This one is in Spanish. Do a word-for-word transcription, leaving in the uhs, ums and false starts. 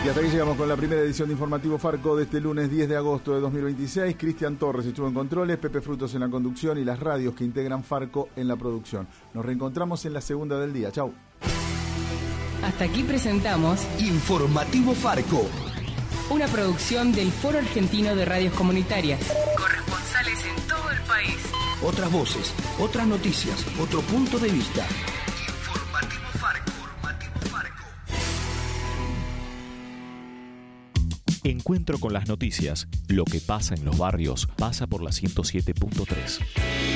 Y hasta aquí llegamos con la primera edición de Informativo Farco de este lunes diez de agosto de dos mil veintiséis. Cristian Torres estuvo en controles, Pepe Frutos en la conducción y las radios que integran Farco en la producción. Nos reencontramos en la segunda del día. Chau. Hasta aquí presentamos Informativo Farco, una producción del Foro Argentino de Radios Comunitarias. Corresponsales en todo el país. Otras voces, otras noticias, otro punto de vista. Informativo Farco. Informativo Farco. Encuentro con las noticias. Lo que pasa en los barrios pasa por la ciento siete punto tres.